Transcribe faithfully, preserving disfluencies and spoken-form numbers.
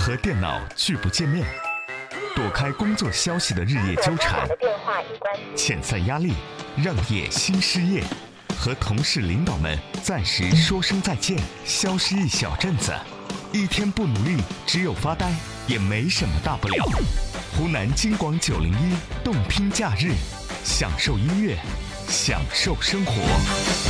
和电脑拒不见面，躲开工作消息的日夜纠缠，遣散压力，让野心失业，和同事领导们暂时说声再见，消失一小阵子，一天不努力，只有发呆，也没什么大不了。湖南金广九零一动听假日，享受音乐，享受生活。